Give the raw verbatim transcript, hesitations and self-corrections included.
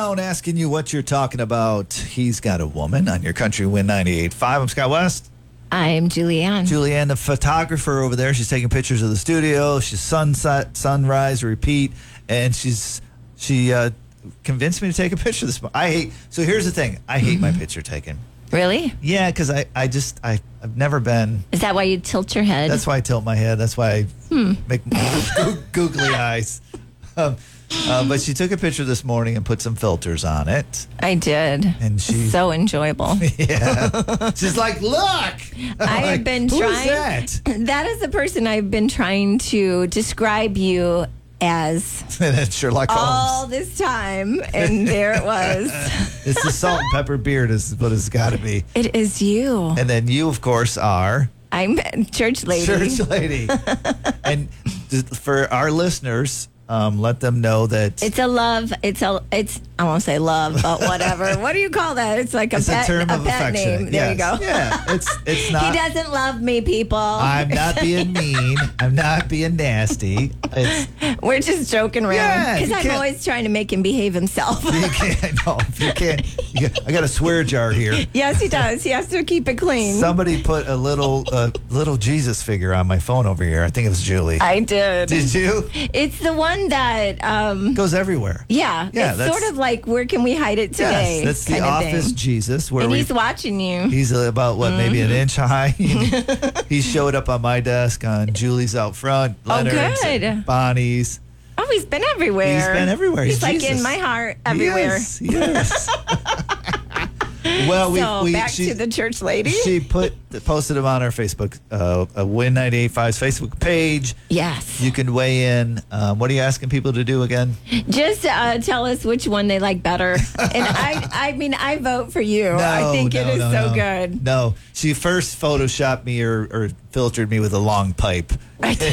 phone asking you what you're talking about. He's Got a Woman on your Country Win ninety-eight point five. I'm Scott West. I'm Julianne. Julianne, the photographer over there. She's taking pictures of the studio. She's sunset, sunrise, repeat. And she's she uh, convinced me to take a picture this morning. I hate, so here's the thing. I hate mm-hmm. my picture taken. Really? Yeah, because I, I just, I, I've never been. Is that why you tilt your head? That's why I tilt my head. That's why I hmm. make googly eyes. Um, uh, but she took a picture this morning and put some filters on it. I did. And she so enjoyable. Yeah. She's like, look. I have like, been who trying. Is that? That is the person I've been trying to describe you as and it's Sherlock Holmes all this time, and there it was. It's the salt and pepper beard is what it's got to be. It is you. And then you, of course, are I'm church lady. Church lady. And for our listeners, um, let them know that it's a love. It's a. It's. I won't say love, but whatever. What do you call that? It's like a it's pet, a term a of pet affection. name. There Yes. you go. Yeah, it's it's not. He doesn't love me, people. I'm not being mean. I'm not being nasty. It's, We're just joking around Yeah, because you I'm can't- always trying to make him behave himself. you can't. No, you can't. You got, I got a swear jar here. Yes, he does. He has to keep it clean. Somebody put a little uh, little Jesus figure on my phone over here. I think it was Julie. I did. Did you? It's the one that. Um, Goes everywhere. yeah, Yeah, it's that's- sort of like where can we hide it today? Yes, that's the kind of office thing. Jesus. Where And we, he's watching you. he's about what, maybe Mm-hmm. an inch high. He showed up on my desk on Julie's out front. Oh, Leonard's, good. Bonnie's. Oh, he's been everywhere. He's been everywhere. He's, He's like Jesus. in my heart everywhere. Yes, yes. Well, we, so we back she, to the church lady. she put posted him on our Facebook, uh, uh, Win ninety-eight point five's Facebook page. Yes. You can weigh in. Um, what are you asking people to do again? Just uh, tell us which one they like better. And I, I mean, I vote for you. No, I think no, it is no, so no. good. No, she first photoshopped me or, or filtered me with a long pipe. I did.